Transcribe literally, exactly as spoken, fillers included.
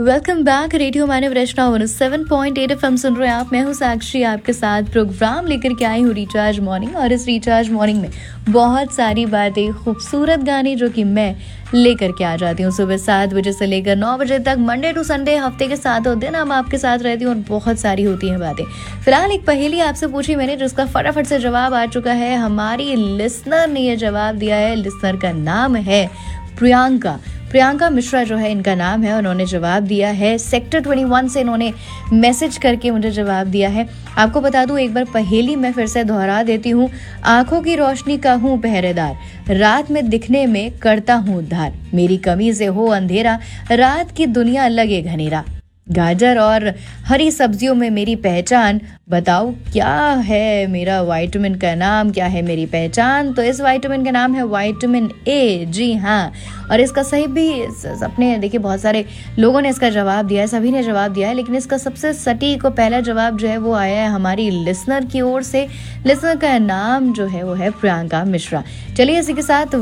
Welcome back. Radio मानव रचना one seven point eight F M सुन रहे हैं आप। मैं हूं साक्षी, आपके साथ प्रोग्राम लेकर के आई हूं रिचार्ज मॉर्निंग। और इस रिचार्ज मॉर्निंग में बहुत सारी बातें, खूबसूरत गाने जो कि मैं लेकर के आ जाती हूँ सुबह सात बजे से लेकर नौ बजे तक। मंडे टू संडे हफ्ते के सातों दिन हम आपके साथ रहती हूँ और बहुत सारी होती हैं बातें। फिलहाल एक पहेली आपसे पूछी मैंने, जिसका फटाफट से जवाब आ चुका है। हमारी लिसनर ने यह जवाब दिया है। लिसनर का नाम है प्रियंका प्रियंका मिश्रा जो है इनका नाम है। उन्होंने जवाब दिया है सेक्टर इक्कीस से, इन्होंने मैसेज करके मुझे जवाब दिया है। आपको बता दूं, एक बार पहेली मैं फिर से दोहरा देती हूँ। आंखों की रोशनी का हूँ पहरेदार, रात में दिखने में करता हूँ उद्धार, मेरी कमी से हो अंधेरा, रात की दुनिया लगे घनेरा, गाजर और हरी सब्जियों में मेरी पहचान, बताओ क्या है मेरा विटामिन का नाम, क्या है मेरी पहचान। तो इस विटामिन का नाम है विटामिन ए। जी हाँ, और इसका सही भी अपने देखिए बहुत सारे लोगों ने इसका जवाब दिया है, सभी ने जवाब दिया है, लेकिन इसका सबसे सटीक और पहला जवाब जो है वो आया है हमारी लिसनर की ओर से। लिसनर का नाम जो है वो है प्रियंका मिश्रा। चलिए इसी के साथ